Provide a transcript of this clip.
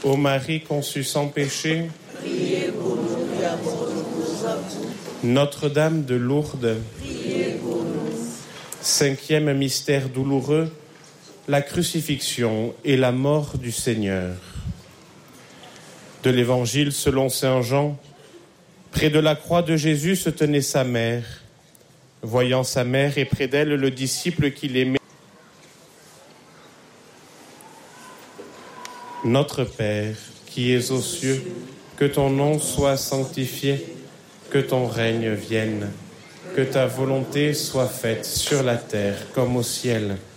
Ô Marie conçue sans péché, priez pour nous qui avons recours à vous. Notre-Dame de Lourdes, Priez pour nous. 5e mystère douloureux, la crucifixion et la mort du Seigneur. De l'Évangile selon saint Jean, près de la croix de Jésus se tenait sa mère. Voyant sa mère et près d'elle le disciple qu'il aimait, Notre Père, qui es aux cieux, que ton nom soit sanctifié, que ton règne vienne, que ta volonté soit faite sur la terre comme au ciel.